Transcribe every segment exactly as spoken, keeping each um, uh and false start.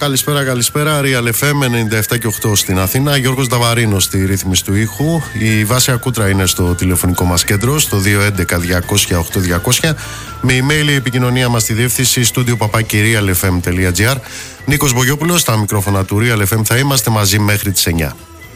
Καλησπέρα, καλησπέρα. Real εφ εμ ενενήντα επτά και οκτώ στην Αθήνα. Γιώργος Νταβαρίνος στη ρύθμιση του ήχου. Η Βάσια Κούτρα είναι στο τηλεφωνικό μας κέντρο, στο δύο έντεκα διακόσια οκτώ διακόσια. Με email η επικοινωνία μας στη διεύθυνση studio παπάκι real f m τελεία g r. Νίκος Μπογιόπουλος, στα μικρόφωνα του Real εφ εμ. Θα είμαστε μαζί μέχρι τις εννιά.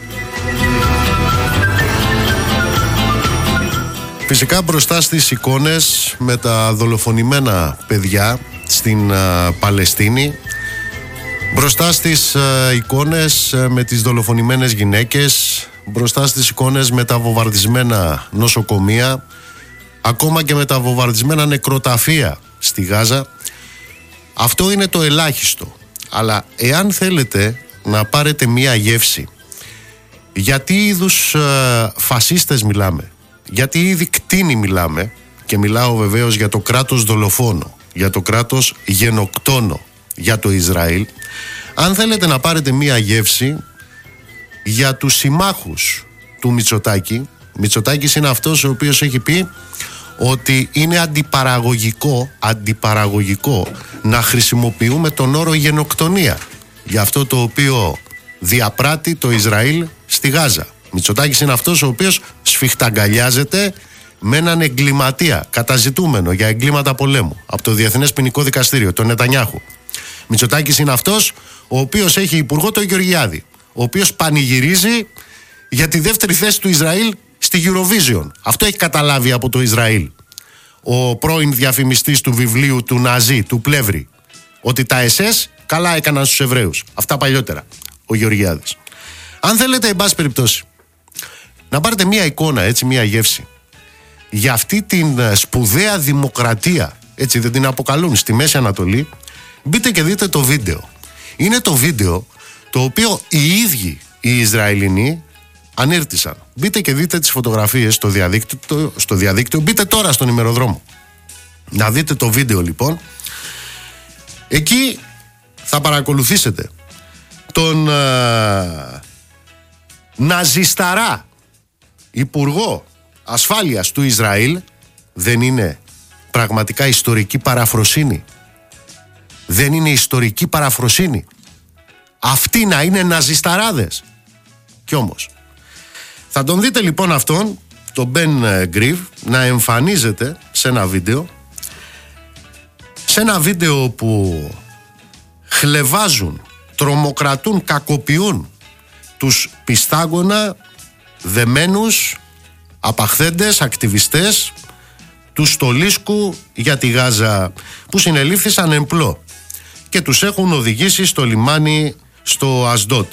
Φυσικά μπροστά στις εικόνες με τα δολοφονημένα παιδιά στην uh, Παλαιστίνη, μπροστά στις uh, εικόνες uh, με τις δολοφονημένες γυναίκες, μπροστά στις εικόνες με τα βομβαρδισμένα νοσοκομεία, ακόμα και με τα βομβαρδισμένα νεκροταφεία στη Γάζα, αυτό είναι το ελάχιστο. Αλλά εάν θέλετε να πάρετε μία γεύση για τι είδους uh, φασίστες μιλάμε, γιατί ήδη κτίνη μιλάμε, και μιλάω βεβαίως για το κράτος δολοφόνο, για το κράτος γενοκτόνο, για το Ισραήλ. Αν θέλετε να πάρετε μία γεύση για τους συμμάχους του Μητσοτάκη, Μητσοτάκης είναι αυτός ο οποίος έχει πει ότι είναι αντιπαραγωγικό, αντιπαραγωγικό να χρησιμοποιούμε τον όρο γενοκτονία για αυτό το οποίο διαπράττει το Ισραήλ στη Γάζα. Μητσοτάκης είναι αυτός ο οποίος σφιχταγκαλιάζεται με έναν εγκληματία καταζητούμενο για εγκλήματα πολέμου από το Διεθνές Ποινικό Δικαστήριο, τον Νετανιάχου. Μητσοτάκης είναι αυτός ο οποίος έχει υπουργό τον Γεωργιάδη, ο οποίος πανηγυρίζει για τη δεύτερη θέση του Ισραήλ στη Eurovision. Αυτό έχει καταλάβει από το Ισραήλ ο πρώην διαφημιστής του βιβλίου του Ναζί, του Πλεύρη, ότι τα ες ες καλά έκαναν στους Εβραίους. Αυτά παλιότερα, ο Γεωργιάδης. Αν θέλετε, εν πάση περιπτώσει, να πάρετε μία εικόνα, έτσι, μία γεύση για αυτή την σπουδαία δημοκρατία, έτσι δεν την αποκαλούν, στη Μέση Ανατολή, μπείτε και δείτε το βίντεο. Είναι το βίντεο το οποίο οι ίδιοι οι Ισραηλινοί ανήρτησαν. Μπείτε και δείτε τις φωτογραφίες στο διαδίκτυο, στο διαδίκτυο. Μπείτε τώρα στον ημεροδρόμο να δείτε το βίντεο, λοιπόν. Εκεί θα παρακολουθήσετε τον α, ναζισταρά υπουργό ασφάλειας του Ισραήλ. Δεν είναι πραγματικά ιστορική παραφροσύνη? Δεν είναι ιστορική παραφροσύνη αυτοί να είναι ναζισταράδες? Κι όμως θα τον δείτε, λοιπόν, αυτόν τον Μπεν Γκρίβ να εμφανίζεται σε ένα βίντεο, σε ένα βίντεο που χλευάζουν, τρομοκρατούν, κακοποιούν τους πιστάγωνα δεμένους απαχθέντες, ακτιβιστές του Στολίσκου για τη Γάζα, που συνελήφθησαν εμπλό και τους έχουν οδηγήσει στο λιμάνι στο Ασντότ.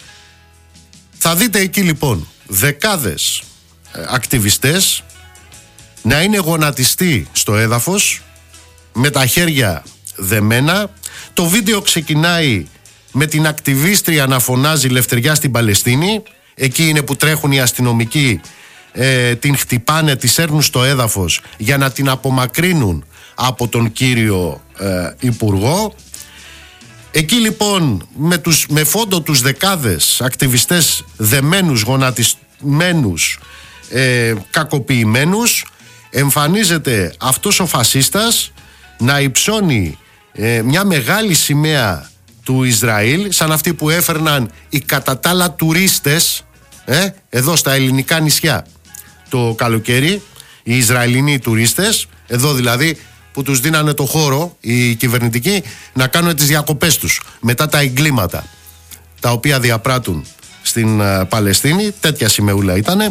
Θα δείτε εκεί, λοιπόν, δεκάδες ε, ακτιβιστές να είναι γονατιστοί στο έδαφος με τα χέρια δεμένα. Το βίντεο ξεκινάει με την ακτιβίστρια να φωνάζει «Λευτεριά στην Παλαιστίνη». Εκεί είναι που τρέχουν οι αστυνομικοί, ε, την χτυπάνε, τη σέρνουν στο έδαφος για να την απομακρύνουν από τον κύριο ε, υπουργό. Εκεί, λοιπόν, με, τους, με φόντο τους δεκάδες ακτιβιστές δεμένους, γονατισμένους, ε, κακοποιημένους, εμφανίζεται αυτός ο φασίστας να υψώνει ε, μια μεγάλη σημαία του Ισραήλ, σαν αυτή που έφερναν οι κατά τα άλλα τουρίστες ε, εδώ στα ελληνικά νησιά το καλοκαίρι, οι Ισραηλινοί τουρίστες, εδώ δηλαδή, που τους δίνανε το χώρο οι κυβερνητικοί να κάνουν τις διακοπές τους μετά τα εγκλήματα τα οποία διαπράττουν στην uh, Παλαιστίνη. Τέτοια σημεούλα ήτανε.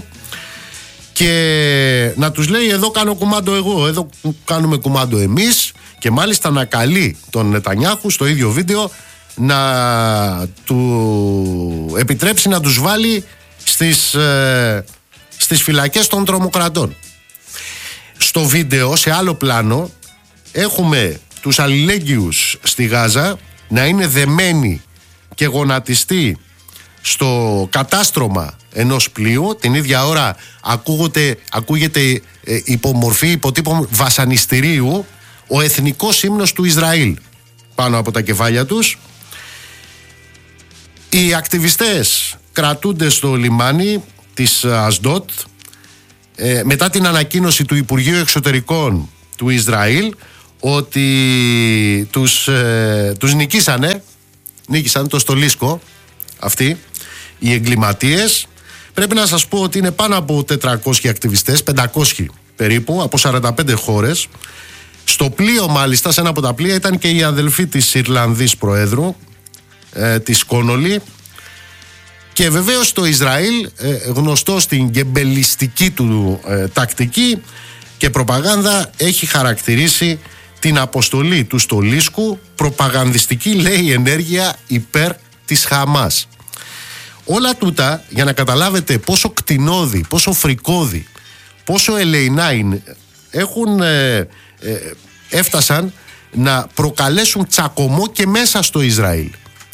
Και να τους λέει, εδώ κάνω κουμάντο εγώ, εδώ κάνουμε κουμάντο εμείς. Και μάλιστα να καλεί τον Νετανιάχου στο ίδιο βίντεο να του επιτρέψει να τους βάλει στις, ε, στις φυλακές των τρομοκρατών. Στο βίντεο, σε άλλο πλάνο, έχουμε τους αλληλέγγυους στη Γάζα να είναι δεμένοι και γονατιστοί στο κατάστρωμα ενός πλοίου. Την ίδια ώρα ακούγεται, ακούγεται ε, υπομορφή, υποτύπω βασανιστηρίου, ο εθνικός ύμνος του Ισραήλ πάνω από τα κεφάλια τους. Οι ακτιβιστές κρατούνται στο λιμάνι της Ασντότ ε, μετά την ανακοίνωση του Υπουργείου Εξωτερικών του Ισραήλ ότι τους, ε, τους νικήσανε νίκησαν το Στολίσκο αυτοί οι εγκληματίες. Πρέπει να σας πω ότι είναι πάνω από τετρακόσιοι ακτιβιστές, πεντακόσιοι περίπου, από σαράντα πέντε χώρες. Στο πλοίο μάλιστα, σε ένα από τα πλοία, ήταν και η αδελφή της Ιρλανδής Προέδρου, ε, της Κόνολη. Και βεβαίως το Ισραήλ, ε, γνωστό στην γκεμπελιστική του ε, τακτική και προπαγάνδα, έχει χαρακτηρίσει την αποστολή του Στολίσκου προπαγανδιστική, λέει, ενέργεια υπέρ της Χαμάς. Όλα τούτα για να καταλάβετε πόσο κτηνώδη, πόσο φρικώδη, πόσο ελεεινά είναι, έχουν, ε, ε, έφτασαν να προκαλέσουν τσακωμό και μέσα στο Ισραήλ.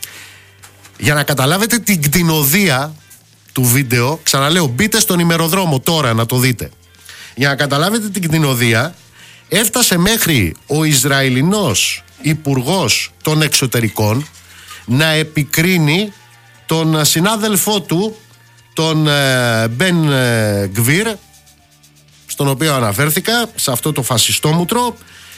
Για να καταλάβετε την κτηνωδία του βίντεο, ξαναλέω, μπείτε στον ημεροδρόμο τώρα να το δείτε. Για να καταλάβετε την κτηνωδία, έφτασε μέχρι ο Ισραηλινός Υπουργός των Εξωτερικών να επικρίνει τον συνάδελφό του, τον Μπεν Γκβίρ, στον οποίο αναφέρθηκα, σε αυτό το φασιστόμουτρο,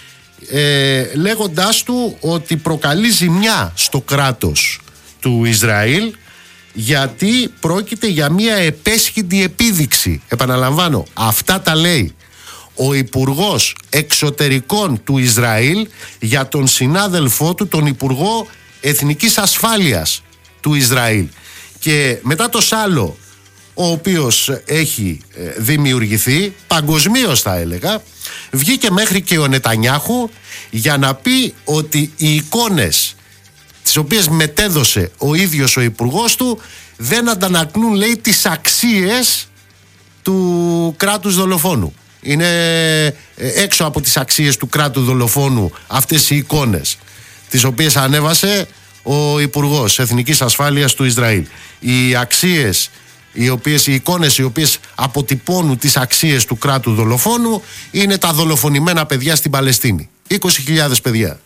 ε, λέγοντάς του ότι προκαλεί ζημιά στο κράτος του Ισραήλ, γιατί πρόκειται για μια επέσχυντη επίδειξη. Επαναλαμβάνω, αυτά τα λέει ο Υπουργός Εξωτερικών του Ισραήλ για τον συνάδελφό του, τον Υπουργό Εθνικής Ασφάλειας του Ισραήλ. Και μετά το σάλο ο οποίος έχει δημιουργηθεί παγκοσμίως, θα έλεγα, βγήκε μέχρι και ο Νετανιάχου για να πει ότι οι εικόνες τις οποίες μετέδωσε ο ίδιος ο υπουργός του δεν αντανακλούν, λέει, τις αξίες του κράτους δολοφόνου. Είναι έξω από τις αξίες του κράτους δολοφόνου αυτές οι εικόνες, τις οποίες ανέβασε ο Υπουργός Εθνικής Ασφάλειας του Ισραήλ. Οι αξίες, οι οποίες, οι εικόνες οι οποίες αποτυπώνουν τις αξίες του κράτους δολοφόνου είναι τα δολοφονημένα παιδιά στην Παλαιστίνη. είκοσι χιλιάδες παιδιά.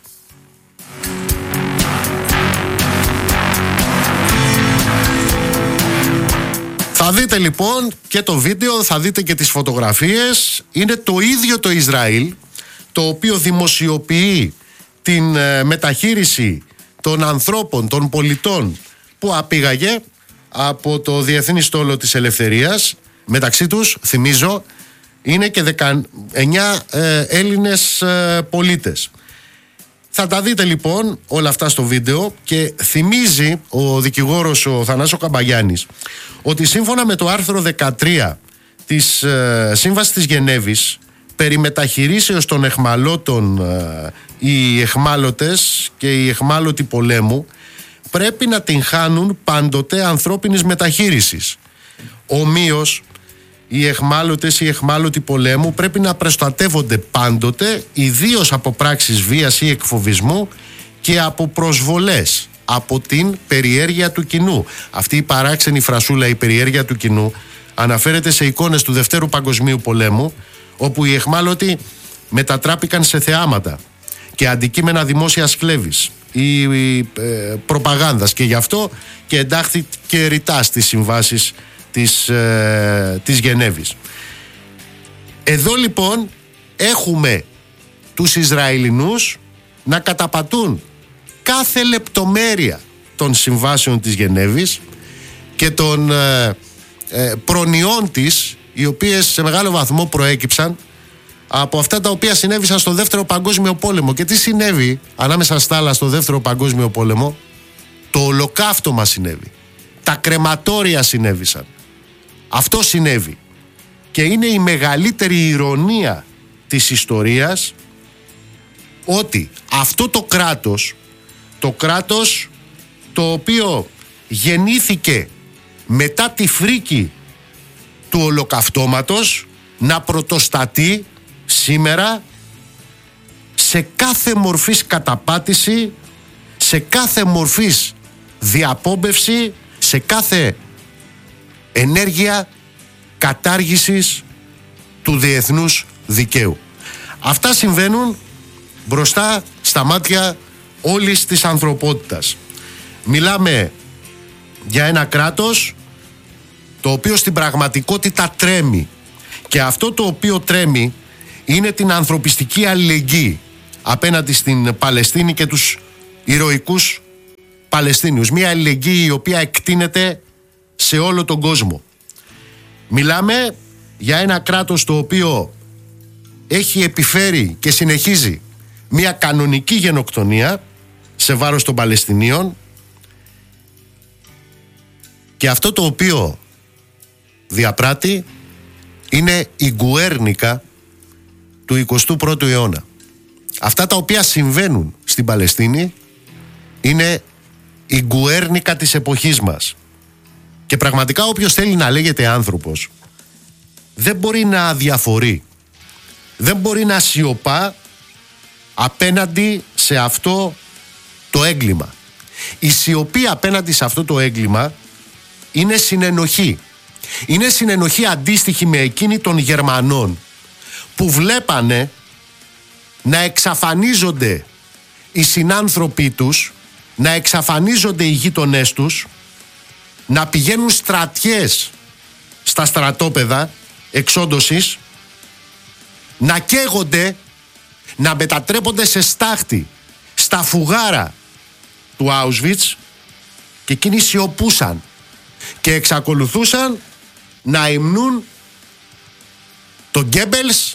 Θα δείτε λοιπόν και το βίντεο, θα δείτε και τις φωτογραφίες. Είναι το ίδιο το Ισραήλ το οποίο δημοσιοποιεί την ε, μεταχείριση των ανθρώπων, των πολιτών που απήγαγε από το Διεθνή Στόλο της Ελευθερίας. Μεταξύ τους, θυμίζω, είναι και δεκαεννιά ε, Έλληνες ε, πολίτες. Θα τα δείτε λοιπόν όλα αυτά στο βίντεο και θυμίζει ο δικηγόρος ο Θανάσος Καμπαγιάννης ότι σύμφωνα με το άρθρο δεκατρία της ε, Σύμβασης της Γενέβης περί μεταχειρήσεως των εχμαλώτων, ε, οι εχμάλωτες και οι εχμάλωτοι πολέμου πρέπει να την χάνουν πάντοτε ανθρώπινης μεταχείρισης. Ομοίως, οι εχμάλωτες, οι εχμάλωτοι πολέμου πρέπει να προστατεύονται πάντοτε, ιδίως από πράξεις βίας ή εκφοβισμού και από προσβολές, από την περιέργεια του κοινού. Αυτή η παράξενη φρασούλα, η περιέργεια του κοινού, αναφέρεται σε εικόνες του Δευτέρου Παγκοσμίου Πολέμου, όπου οι εχμάλωτοι μετατράπηκαν σε θεάματα και αντικείμενα δημόσιας κλέβης ή ε, προπαγάνδας, και γι' αυτό και εντάχθηκε ρητά στις συμβάσεις της, ε, της Γενέβης. Εδώ λοιπόν έχουμε τους Ισραηλινούς να καταπατούν κάθε λεπτομέρεια των συμβάσεων της Γενέβης και των ε, ε, προνοιών της, οι οποίες σε μεγάλο βαθμό προέκυψαν από αυτά τα οποία συνέβησαν στο Δεύτερο Παγκόσμιο Πόλεμο. Και τι συνέβη ανάμεσα στα άλλα στο Δεύτερο Παγκόσμιο Πόλεμο? Το ολοκαύτωμα συνέβη, τα κρεματόρια συνέβησαν. Αυτό συνέβη και είναι η μεγαλύτερη ηρωνία της ιστορίας ότι αυτό το κράτος, το κράτος το οποίο γεννήθηκε μετά τη φρίκη του ολοκαυτώματος, να πρωτοστατεί σήμερα σε κάθε μορφής καταπάτηση, σε κάθε μορφής διαπόμπευση, σε κάθε ενέργεια κατάργησης του διεθνούς δικαίου. Αυτά συμβαίνουν μπροστά στα μάτια όλης της ανθρωπότητας. Μιλάμε για ένα κράτος το οποίο στην πραγματικότητα τρέμει, και αυτό το οποίο τρέμει είναι την ανθρωπιστική αλληλεγγύη απέναντι στην Παλαιστίνη και τους ηρωικούς Παλαιστίνιους. Μια αλληλεγγύη η οποία εκτείνεται σε όλο τον κόσμο. Μιλάμε για ένα κράτος το οποίο έχει επιφέρει και συνεχίζει μια κανονική γενοκτονία σε βάρος των Παλαιστινίων, και αυτό το οποίο διαπράττει είναι η Γκουέρνικα του εικοστού πρώτου αιώνα. Αυτά τα οποία συμβαίνουν στην Παλαιστίνη είναι η Γκουέρνικα της εποχής μας. Και πραγματικά όποιος θέλει να λέγεται άνθρωπος δεν μπορεί να αδιαφορεί, δεν μπορεί να σιωπά απέναντι σε αυτό το έγκλημα. Η σιωπή απέναντι σε αυτό το έγκλημα είναι συνενοχή. Είναι συνενοχή αντίστοιχη με εκείνη των Γερμανών που βλέπανε να εξαφανίζονται οι συνάνθρωποι τους, να εξαφανίζονται οι γείτονές τους, να πηγαίνουν στρατιές στα στρατόπεδα εξόντωσης, να καίγονται, να μετατρέπονται σε στάχτη στα φουγάρα του Auschwitz, και εκείνοι σιωπούσαν και εξακολουθούσαν να υμνούν τον Γκέμπελς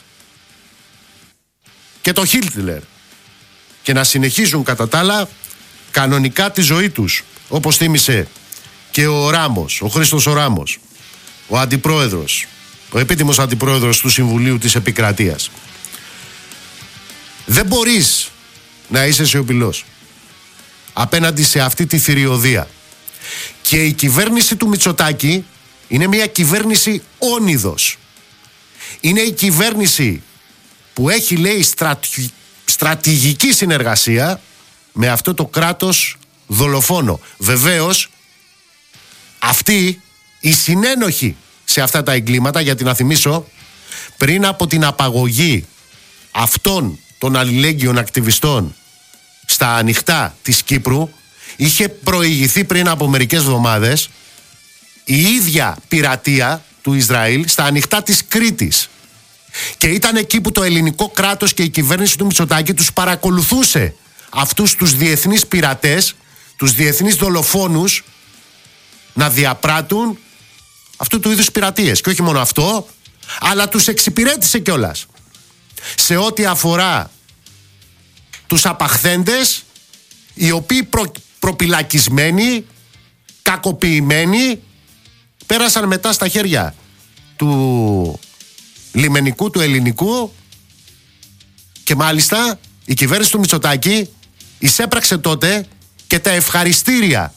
και τον Χίτλερ και να συνεχίζουν κατά τα άλλα κανονικά τη ζωή τους, όπως θύμισε και ο Ράμος, ο Χρήστος ο Ράμος, ο αντιπρόεδρος, ο επίτιμος αντιπρόεδρος του Συμβουλίου της Επικρατείας. Δεν μπορείς να είσαι σιωπηλός απέναντι σε αυτή τη θηριωδία. Και η κυβέρνηση του Μητσοτάκη είναι μια κυβέρνηση όνειδος. Είναι η κυβέρνηση που έχει, λέει, στρατη... στρατηγική συνεργασία με αυτό το κράτος δολοφόνο. Βεβαίως αυτοί οι συνένοχοι σε αυτά τα εγκλήματα, γιατί να θυμίσω, πριν από την απαγωγή αυτών των αλληλέγγυων ακτιβιστών στα ανοιχτά της Κύπρου, είχε προηγηθεί πριν από μερικές εβδομάδες η ίδια πειρατεία του Ισραήλ στα ανοιχτά της Κρήτης. Και ήταν εκεί που το ελληνικό κράτος και η κυβέρνηση του Μητσοτάκη τους παρακολουθούσε αυτούς τους διεθνείς πειρατές, τους διεθνείς δολοφόνους, να διαπράττουν αυτού του είδους πειρατείες. Και όχι μόνο αυτό, αλλά τους εξυπηρέτησε κιόλας σε ό,τι αφορά τους απαχθέντες, οι οποίοι προ, προπυλακισμένοι, κακοποιημένοι, πέρασαν μετά στα χέρια του λιμενικού, του ελληνικού, και μάλιστα η κυβέρνηση του Μητσοτάκη εισέπραξε τότε και τα ευχαριστήρια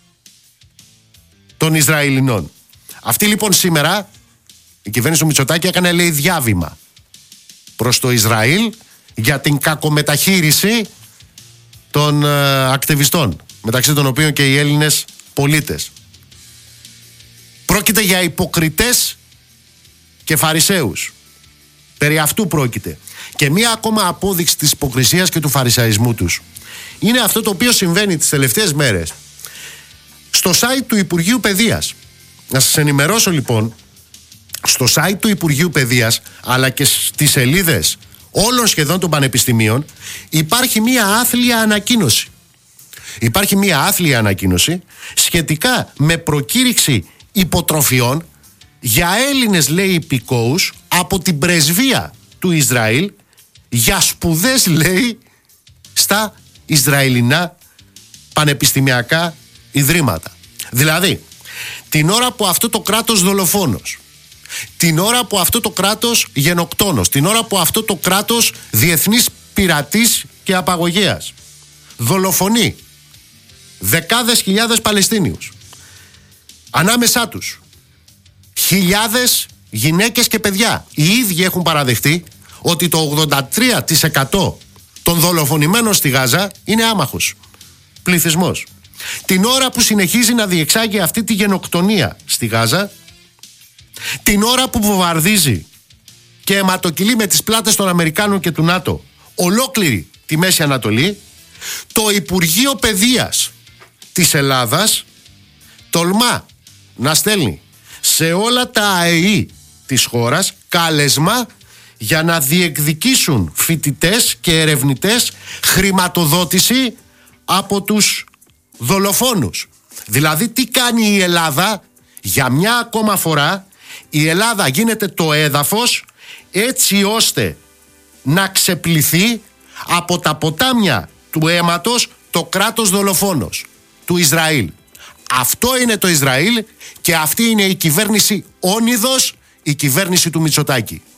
των Ισραηλινών. Αυτή λοιπόν σήμερα η κυβέρνηση του Μητσοτάκη έκανε, λέει, διάβημα προς το Ισραήλ για την κακομεταχείριση των ε, ακτιβιστών, μεταξύ των οποίων και οι Έλληνες πολίτες. Πρόκειται για υποκριτές και φαρισαίους. Περί αυτού πρόκειται. Και μία ακόμα απόδειξη της υποκρισίας και του φαρισαϊσμού τους είναι αυτό το οποίο συμβαίνει τις τελευταίες μέρες στο site του Υπουργείου Παιδείας. Να σας ενημερώσω λοιπόν, στο site του Υπουργείου Παιδείας, αλλά και στις σελίδες όλων σχεδόν των πανεπιστημίων, υπάρχει μία άθλια ανακοίνωση. Υπάρχει μία άθλια ανακοίνωση σχετικά με προκήρυξη υποτροφιών για Έλληνες, λέει, υπηκόους από την πρεσβεία του Ισραήλ για σπουδές, λέει, στα Ισραηλινά πανεπιστημιακά ιδρύματα. Δηλαδή, την ώρα που αυτό το κράτος δολοφόνος, την ώρα που αυτό το κράτος γενοκτόνος, την ώρα που αυτό το κράτος διεθνής πειρατής και απαγωγέας δολοφονεί δεκάδες χιλιάδες Παλαιστίνιους, ανάμεσά τους χιλιάδες γυναίκες και παιδιά, οι ίδιοι έχουν παραδεχτεί ότι το ογδόντα τρία τοις εκατό των δολοφονημένων στη Γάζα είναι άμαχος πληθυσμός. Την ώρα που συνεχίζει να διεξάγει αυτή τη γενοκτονία στη Γάζα, την ώρα που βομβαρδίζει και αιματοκυλεί με τις πλάτες των Αμερικάνων και του ΝΑΤΟ ολόκληρη τη Μέση Ανατολή, το Υπουργείο Παιδείας της Ελλάδας τολμά να στέλνει σε όλα τα ΑΕΗ της χώρας κάλεσμα για να διεκδικήσουν φοιτητές και ερευνητές χρηματοδότηση από τους δολοφόνους. Δηλαδή τι κάνει η Ελλάδα? Για μια ακόμα φορά η Ελλάδα γίνεται το έδαφος έτσι ώστε να ξεπληθεί από τα ποτάμια του αίματος το κράτος δολοφόνος του Ισραήλ. Αυτό είναι το Ισραήλ και αυτή είναι η κυβέρνηση όνειδος, η κυβέρνηση του Μητσοτάκη.